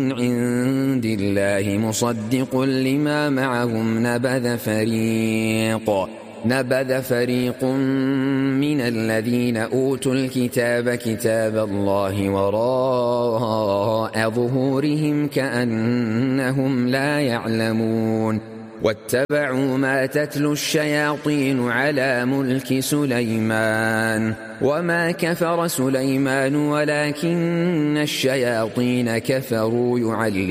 عند الله مصدق لما معهم نبذ فريق من الذين أوتوا الكتاب كتاب الله وراء ظهورهم كأنهم لا يعلمون واتبعوا ما تتلو الشياطين على ملك سليمان وما كفر سليمان ولكن الشياطين كفروا يعلمون